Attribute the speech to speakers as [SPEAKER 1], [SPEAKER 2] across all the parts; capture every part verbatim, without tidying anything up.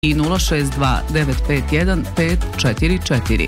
[SPEAKER 1] i nula šest dva devet pet jedan pet četiri četiri.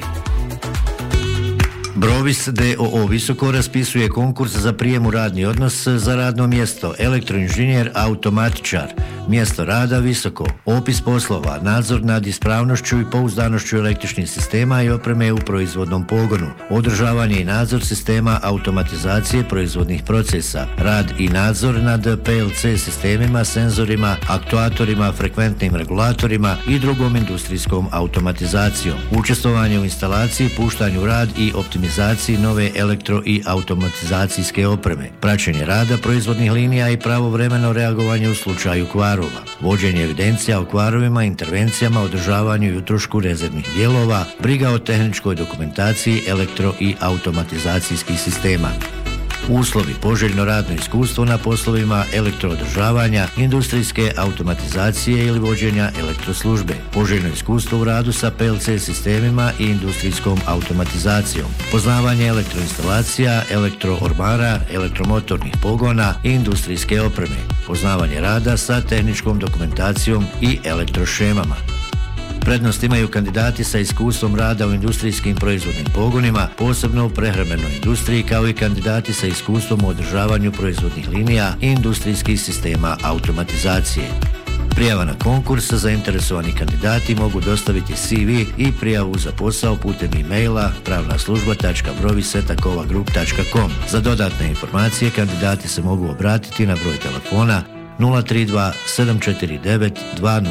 [SPEAKER 2] Brovis d o o Visoko raspisuje konkurs za prijem u radni odnos za radno mjesto elektroinženjer automatičar. Mjesto rada Visoko. Opis poslova, nadzor nad ispravnošću i pouzdanošću električnih sistema i opreme u proizvodnom pogonu, održavanje i nadzor sistema automatizacije proizvodnih procesa, rad i nadzor nad P L C sistemima, senzorima, aktuatorima, frekventnim regulatorima i drugom industrijskom automatizacijom, učestvovanje u instalaciji, puštanju u rad i optimizaciji nove elektro i automatizacijske opreme, praćenje rada proizvodnih linija i pravovremeno reagovanje u slučaju kvara, vođenje evidencija o kvarovima, intervencijama, održavanju i utrošku rezervnih dijelova, briga o tehničkoj dokumentaciji elektro- i automatizacijskih sistema. Uslovi: poželjno radno iskustvo na poslovima elektroodržavanja, industrijske automatizacije ili vođenja elektroslužbe, poželjno iskustvo u radu sa P L C sistemima i industrijskom automatizacijom, poznavanje elektroinstalacija, elektroormara, elektromotornih pogona i industrijske opreme, poznavanje rada sa tehničkom dokumentacijom i elektrošemama. Prednost imaju kandidati sa iskustvom rada u industrijskim proizvodnim pogonima, posebno u prehrambenoj industriji, kao i kandidati sa iskustvom u održavanju proizvodnih linija i industrijskih sistema automatizacije. Prijava na konkurs zainteresovani kandidati mogu dostaviti C V i prijavu za posao putem e-maila pravna služba tačka brovis at akova grup tačka com. Za dodatne informacije kandidati se mogu obratiti na broj telefona nula tri dva sedam četiri devet dva nula